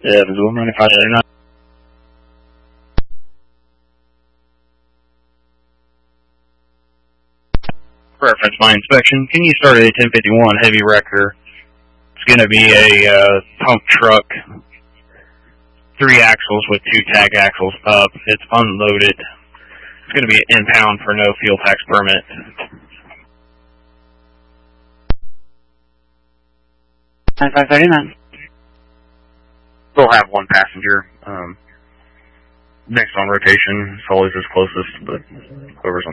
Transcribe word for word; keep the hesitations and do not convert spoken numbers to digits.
Yeah, it was one ninety-five thirty-nine. Reference my inspection. Can you start at a ten fifty-one heavy wrecker? It's going to be a uh, pump truck, three axles with two tag axles up. It's unloaded. It's going to be an impound for no fuel tax permit. ninety-five thirty-nine. We'll have one passenger. Um, next on rotation. It's always his closest, but whoever's on